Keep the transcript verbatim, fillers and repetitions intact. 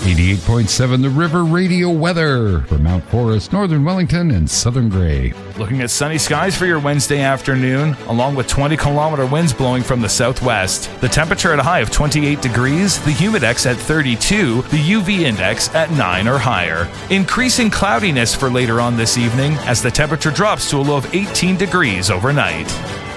eighty-eight point seven The River Radio weather for Mount Forest, Northern Wellington, and Southern Grey. Looking at sunny skies for your Wednesday afternoon, along with twenty kilometer winds blowing from the southwest. The temperature at a high of twenty-eight degrees, the humidex at thirty-two, the U V index at nine or higher. Increasing cloudiness for later on this evening as the temperature drops to a low of eighteen degrees overnight.